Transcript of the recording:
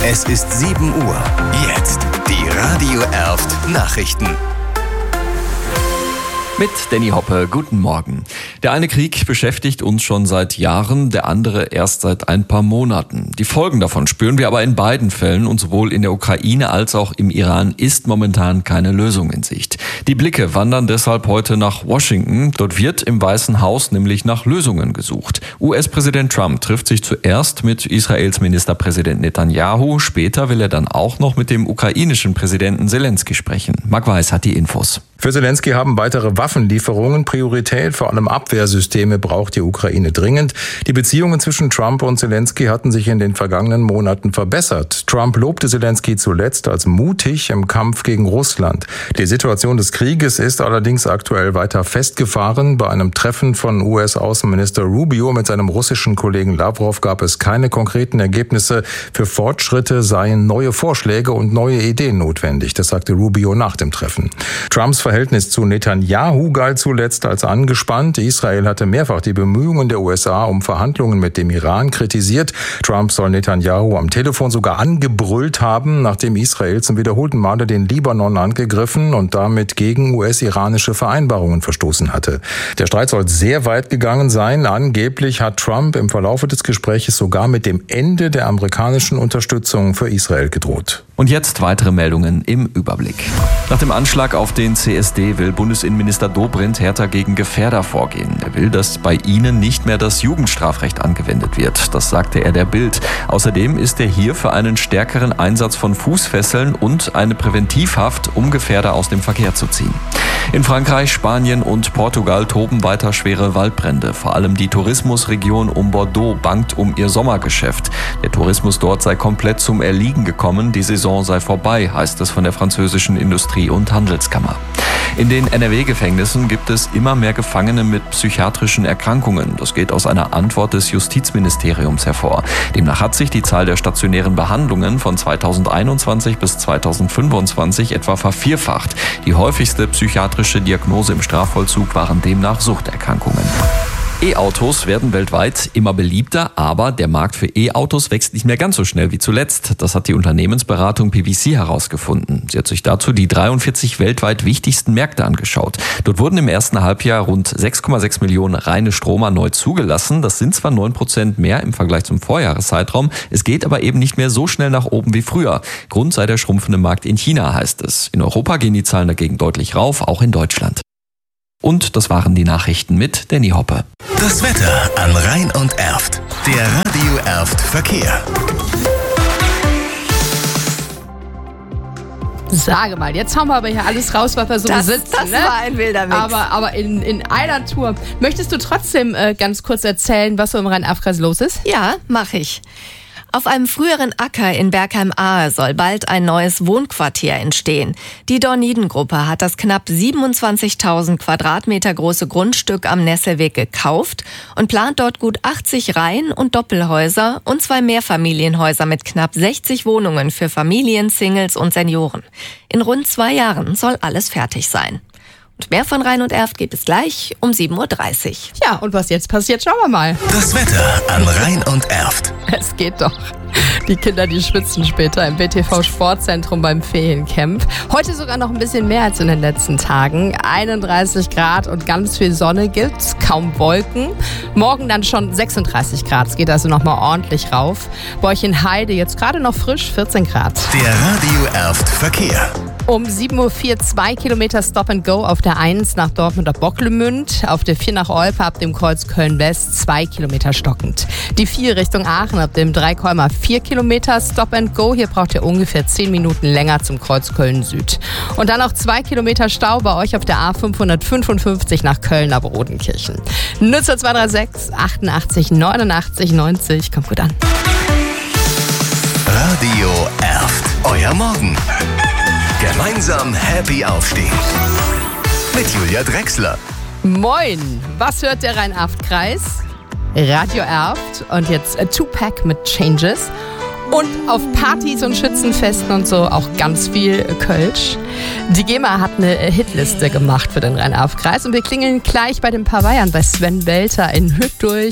Es ist 7 Uhr. Jetzt die Radio Erft Nachrichten. Mit Danny Hoppe, guten Morgen. Der eine Krieg beschäftigt uns schon seit Jahren, der andere erst seit ein paar Monaten. Die Folgen davon spüren wir aber in beiden Fällen und sowohl in der Ukraine als auch im Iran ist momentan keine Lösung in Sicht. Die Blicke wandern deshalb heute nach Washington. Dort wird im Weißen Haus nämlich nach Lösungen gesucht. US-Präsident Trump trifft sich zuerst mit Israels Ministerpräsident Netanyahu. Später will er dann auch noch mit dem ukrainischen Präsidenten Zelensky sprechen. Marc Weiß hat die Infos. Für Zelensky haben weitere Waffenlieferungen Priorität, vor allem Abwehrsysteme braucht die Ukraine dringend. Die Beziehungen zwischen Trump und Zelensky hatten sich in den vergangenen Monaten verbessert. Trump lobte Zelensky zuletzt als mutig im Kampf gegen Russland. Die Situation des Krieges ist allerdings aktuell weiter festgefahren. Bei einem Treffen von US-Außenminister Rubio mit seinem russischen Kollegen Lavrov gab es keine konkreten Ergebnisse. Für Fortschritte seien neue Vorschläge und neue Ideen notwendig. Das sagte Rubio nach dem Treffen. Trumps Verhältnis zu Netanyahu galt zuletzt als angespannt. Israel hatte mehrfach die Bemühungen der USA um Verhandlungen mit dem Iran kritisiert. Trump soll Netanyahu am Telefon sogar angebrüllt haben, nachdem Israel zum wiederholten Male den Libanon angegriffen und damit gegen US-iranische Vereinbarungen verstoßen hatte. Der Streit soll sehr weit gegangen sein. Angeblich hat Trump im Verlauf des Gesprächs sogar mit dem Ende der amerikanischen Unterstützung für Israel gedroht. Und jetzt weitere Meldungen im Überblick. Nach dem Anschlag auf den CSD will Bundesinnenminister Dobrindt härter gegen Gefährder vorgehen. Er will, dass bei ihnen nicht mehr das Jugendstrafrecht angewendet wird. Das sagte er der Bild. Außerdem ist er hier für einen stärkeren Einsatz von Fußfesseln und eine Präventivhaft, um Gefährder aus dem Verkehr zu ziehen. In Frankreich, Spanien und Portugal toben weiter schwere Waldbrände. Vor allem die Tourismusregion um Bordeaux bangt um ihr Sommergeschäft. Der Tourismus dort sei komplett zum Erliegen gekommen. Die Saison sei vorbei, heißt es von der französischen Industrie- und Handelskammer. In den NRW-Gefängnissen gibt es immer mehr Gefangene mit psychiatrischen Erkrankungen. Das geht aus einer Antwort des Justizministeriums hervor. Demnach hat sich die Zahl der stationären Behandlungen von 2021 bis 2025 etwa vervierfacht. Die häufigste psychiatrische Diagnose im Strafvollzug waren demnach Suchterkrankungen. E-Autos werden weltweit immer beliebter, aber der Markt für E-Autos wächst nicht mehr ganz so schnell wie zuletzt. Das hat die Unternehmensberatung PwC herausgefunden. Sie hat sich dazu die 43 weltweit wichtigsten Märkte angeschaut. Dort wurden im ersten Halbjahr rund 6,6 Millionen reine Stromer neu zugelassen. Das sind zwar 9% mehr im Vergleich zum Vorjahreszeitraum, es geht aber eben nicht mehr so schnell nach oben wie früher. Grund sei der schrumpfende Markt in China, heißt es. In Europa gehen die Zahlen dagegen deutlich rauf, auch in Deutschland. Und das waren die Nachrichten mit Danny Hoppe. Das Wetter an Rhein und Erft. Der Radio Erft Verkehr. Sage mal, jetzt haben wir aber hier alles raus, was wir so besitzen. Das war ein wilder Mix. Aber in einer Tour. Möchtest du trotzdem ganz kurz erzählen, was so im Rhein-Erft-Kreis los ist? Ja, mache ich. Auf einem früheren Acker in Bergheim-Ahe soll bald ein neues Wohnquartier entstehen. Die Dorniden-Gruppe hat das knapp 27.000 Quadratmeter große Grundstück am Nesselweg gekauft und plant dort gut 80 Reihen- und Doppelhäuser und 2 Mehrfamilienhäuser mit knapp 60 Wohnungen für Familien, Singles und Senioren. In rund 2 Jahren soll alles fertig sein. Und mehr von Rhein und Erft gibt es gleich um 7.30 Uhr. Ja, und was jetzt passiert, schauen wir mal. Das Wetter an Rhein und Erft. Es geht doch. Die Kinder, die schwitzen später im BTV-Sportzentrum beim Feriencamp. Heute sogar noch ein bisschen mehr als in den letzten Tagen. 31 Grad und ganz viel Sonne gibt's, kaum Wolken. Morgen dann schon 36 Grad. Es geht also nochmal ordentlich rauf. Bei euch in Heide jetzt gerade noch frisch 14 Grad. Der Radio Erft Verkehr. Um 7.04 Uhr 2 Kilometer Stop and Go auf der 1 nach Dortmund ab Bocklemünd. Auf der 4 nach Olpe ab dem Kreuz Köln-West 2 Kilometer stockend. Die 4 Richtung Aachen ab dem 3,4 Kilometer Stop and Go. Hier braucht ihr ungefähr 10 Minuten länger zum Kreuz Köln-Süd. Und dann noch 2 Kilometer Stau bei euch auf der A555 nach Köln ab Rodenkirchen. Nutzer 236 88 89 90. Kommt gut an. Radio Erft. Euer Morgen. Gemeinsam happy aufstehen. Mit Julia Drechsler. Moin, was hört der Rhein-Erft-Kreis? Radio Erft und jetzt Tupac mit Changes. Und auf Partys und Schützenfesten und so auch ganz viel Kölsch. Die GEMA hat eine Hitliste gemacht für den Rhein-Erft-Kreis und wir klingeln gleich bei den Pavayern bei Sven Welter in Hütt durch.